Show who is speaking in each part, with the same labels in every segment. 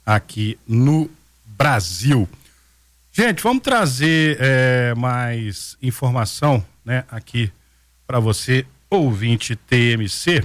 Speaker 1: aqui no Brasil. Gente, vamos trazer mais informação, né, aqui para você, ouvinte TMC,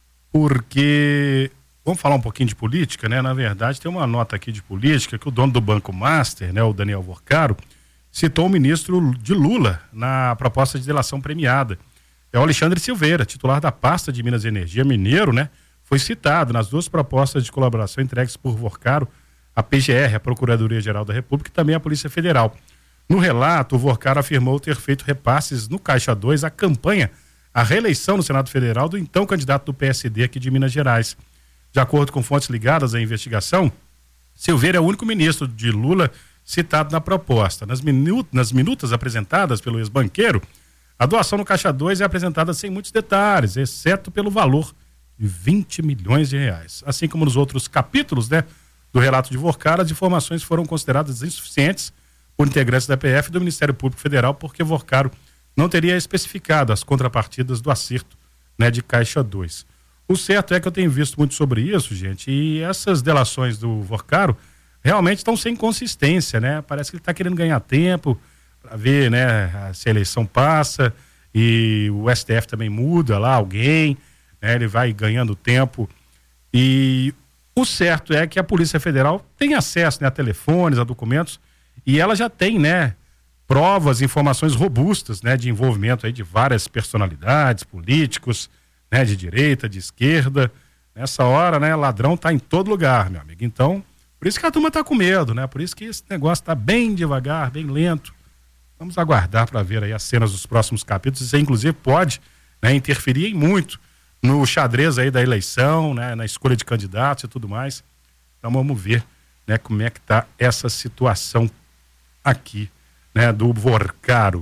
Speaker 1: porque vamos falar um pouquinho de política, né? Na verdade, tem uma nota aqui de política que o dono do Banco Master, né, o Daniel Vorcaro, citou o ministro de Lula na proposta de delação premiada. É o Alexandre Silveira, titular da pasta de Minas e Energia, mineiro, né? Foi citado nas duas propostas de colaboração entregues por Vorcaro, a PGR, a Procuradoria-Geral da República, e também a Polícia Federal. No relato, o Vorcaro afirmou ter feito repasses no Caixa 2 à campanha, à reeleição no Senado Federal do então candidato do PSD aqui de Minas Gerais. De acordo com fontes ligadas à investigação, Silveira é o único ministro de Lula citado na proposta. Nas minutas apresentadas pelo ex-banqueiro, a doação no Caixa 2 é apresentada sem muitos detalhes, exceto pelo valor de 20 milhões de reais. Assim como nos outros capítulos, né, do relato de Vorcaro, as informações foram consideradas insuficientes por integrantes da PF e do Ministério Público Federal, porque Vorcaro não teria especificado as contrapartidas do acerto, né, de Caixa 2. O certo é que eu tenho visto muito sobre isso, gente, e essas delações do Vorcaro realmente estão sem consistência, né? Parece que ele está querendo ganhar tempo para ver, né, se a eleição passa e o STF também muda lá alguém, né, ele vai ganhando tempo. E o certo é que a Polícia Federal tem acesso, né, a telefones, a documentos, e ela já tem, né, provas, informações robustas, né, de envolvimento aí de várias personalidades, políticos, né, de direita, de esquerda. Nessa hora, né, ladrão tá em todo lugar, meu amigo. Então, por isso que a turma tá com medo, né? Por isso que esse negócio tá bem devagar, bem lento. Vamos aguardar para ver aí as cenas dos próximos capítulos. Isso, inclusive, pode, né, interferir em muito no xadrez aí da eleição, né, na escolha de candidatos e tudo mais. Então, vamos ver, né, como é que tá essa situação aqui, né, do Vorcaro.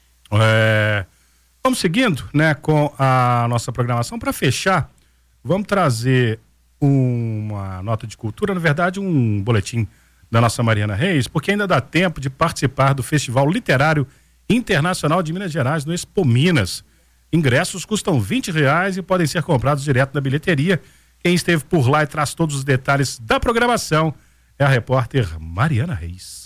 Speaker 1: Vamos seguindo, né, com a nossa programação. Para fechar, vamos trazer uma nota de cultura, na verdade um boletim da nossa Mariana Reis, porque ainda dá tempo de participar do Festival Literário Internacional de Minas Gerais no Expo Minas. Ingressos custam R$20 e podem ser comprados direto na bilheteria. Quem esteve por lá e traz todos os detalhes da programação é a repórter Mariana Reis.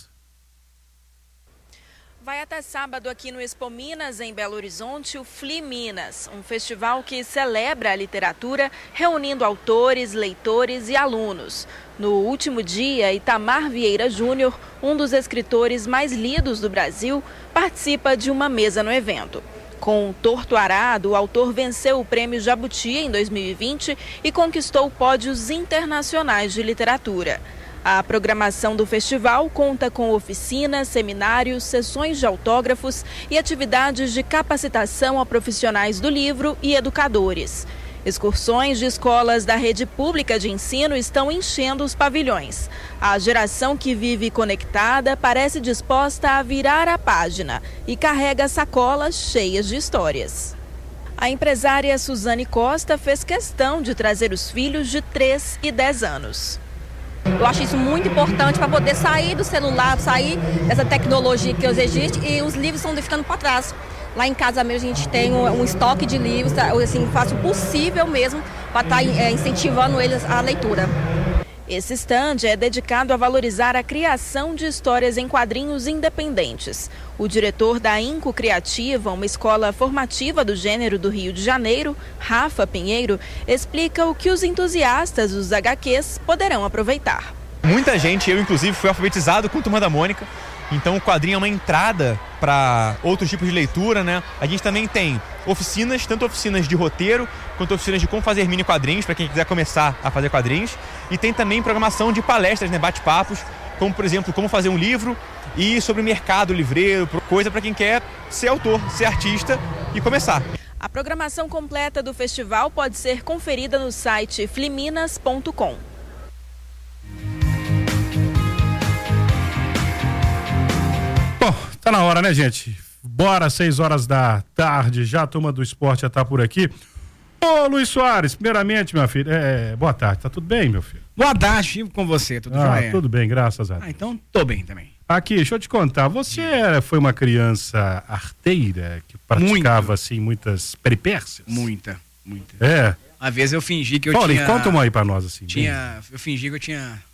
Speaker 2: Vai até sábado aqui no Expo Minas, em Belo Horizonte, o FLI Minas, um festival que celebra a literatura, reunindo autores, leitores e alunos. No último dia, Itamar Vieira Júnior, um dos escritores mais lidos do Brasil, participa de uma mesa no evento. Com Torto Arado, o autor venceu o Prêmio Jabuti em 2020 e conquistou pódios internacionais de literatura. A programação do festival conta com oficinas, seminários, sessões de autógrafos e atividades de capacitação a profissionais do livro e educadores. Excursões de escolas da rede pública de ensino estão enchendo os pavilhões. A geração que vive conectada parece disposta a virar a página e carrega sacolas cheias de histórias. A empresária Suzane Costa fez questão de trazer os filhos de 3 e 10 anos.
Speaker 3: Eu acho isso muito importante para poder sair do celular, sair dessa tecnologia que hoje existe, e os livros estão ficando para trás. Lá em casa mesmo a gente tem um estoque de livros, assim, faço o possível mesmo para estar incentivando eles à leitura.
Speaker 2: Esse stand é dedicado a valorizar a criação de histórias em quadrinhos independentes. O diretor da Inco Criativa, uma escola formativa do gênero do Rio de Janeiro, Rafa Pinheiro, explica o que os entusiastas dos HQs poderão aproveitar.
Speaker 4: Muita gente, eu inclusive, fui alfabetizado com Turma da Mônica, então o quadrinho é uma entrada para outros tipos de leitura, né? A gente também tem oficinas, tanto oficinas de roteiro, quanto oficinas de como fazer mini quadrinhos, para quem quiser começar a fazer quadrinhos. E tem também programação de palestras, né, bate-papos, como, por exemplo, como fazer um livro e sobre o mercado livreiro, coisa para quem quer ser autor, ser artista e começar.
Speaker 2: A programação completa do festival pode ser conferida no site fliminas.com.
Speaker 1: Bom, tá na hora, né, gente? Bora, 6 horas da tarde, já a turma do esporte já tá por aqui. Ô, Luiz Soares, primeiramente, meu filho, boa tarde, tá tudo bem, meu filho?
Speaker 5: Boa tarde, Chico, com você, tudo jóia?
Speaker 1: Tudo bem, graças a Deus.
Speaker 5: Então, tô bem também.
Speaker 1: Aqui, deixa eu te contar, você foi uma criança arteira, que praticava, assim, muitas peripécias?
Speaker 5: Muita.
Speaker 1: É?
Speaker 5: Às vezes eu fingi que eu
Speaker 1: tinha...
Speaker 5: Conta
Speaker 1: uma aí pra nós, assim.
Speaker 5: Eu fingi que eu tinha